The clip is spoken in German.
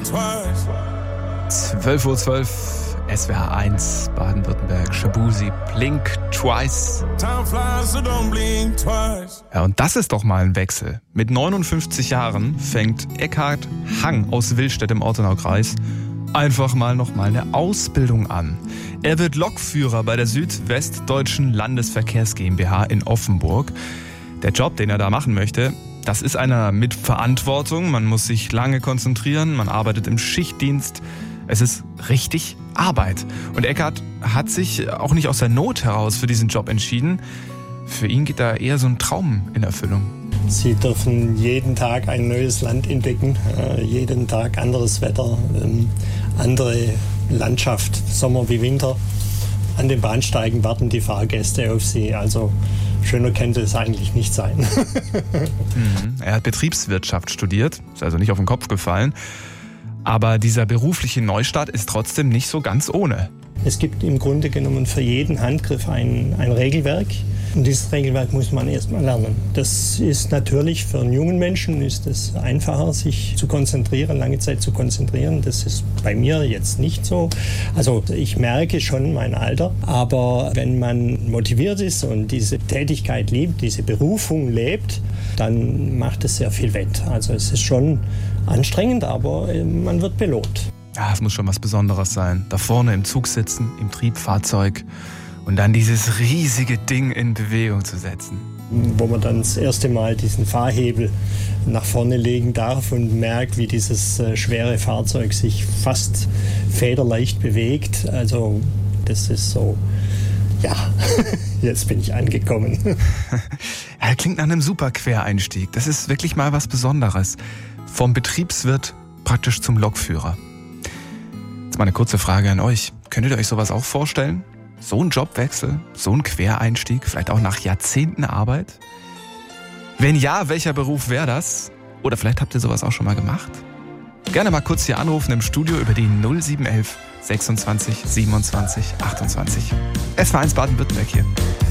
12:12 Uhr, SWR 1, Baden-Württemberg, Shaboozey, Blink Twice. Ja, und das ist doch mal ein Wechsel. Mit 59 Jahren fängt Eckhard Hang aus Willstedt im Ortenaukreis einfach noch mal eine Ausbildung an. Er wird Lokführer bei der Südwestdeutschen Landesverkehrs GmbH in Offenburg. Der Job, den er da machen möchte, das ist einer mit Verantwortung. Man muss sich lange konzentrieren, man arbeitet im Schichtdienst. Es ist richtig Arbeit. Und Eckhard hat sich auch nicht aus der Not heraus für diesen Job entschieden. Für ihn geht da eher so ein Traum in Erfüllung. Sie dürfen jeden Tag ein neues Land entdecken, jeden Tag anderes Wetter, andere Landschaft, Sommer wie Winter. An den Bahnsteigen warten die Fahrgäste auf Sie. Also schöner könnte es eigentlich nicht sein. Er hat Betriebswirtschaft studiert, ist also nicht auf den Kopf gefallen. Aber dieser berufliche Neustart ist trotzdem nicht so ganz ohne. Es gibt im Grunde genommen für jeden Handgriff ein Regelwerk. Und dieses Regelwerk muss man erstmal lernen. Das ist natürlich für einen jungen Menschen ist es einfacher, sich zu konzentrieren, lange Zeit zu konzentrieren. Das ist bei mir jetzt nicht so. Also ich merke schon mein Alter. Aber wenn man motiviert ist und diese Tätigkeit liebt, diese Berufung lebt, dann macht es sehr viel wett. Also es ist schon anstrengend, aber man wird belohnt. Ja, es muss schon was Besonderes sein. Da vorne im Zug sitzen, im Triebfahrzeug und dann dieses riesige Ding in Bewegung zu setzen. Wo man dann das erste Mal diesen Fahrhebel nach vorne legen darf und merkt, wie dieses schwere Fahrzeug sich fast federleicht bewegt. Also das ist so, ja, jetzt bin ich angekommen. Ja, klingt nach einem super Quereinstieg. Das ist wirklich mal was Besonderes. Vom Betriebswirt praktisch zum Lokführer. Jetzt mal eine kurze Frage an euch. Könntet ihr euch sowas auch vorstellen? So ein Jobwechsel, so ein Quereinstieg, vielleicht auch nach Jahrzehnten Arbeit? Wenn ja, welcher Beruf wäre das? Oder vielleicht habt ihr sowas auch schon mal gemacht? Gerne mal kurz hier anrufen im Studio über die 0711 26 27 28. SWR 1 Baden-Württemberg hier.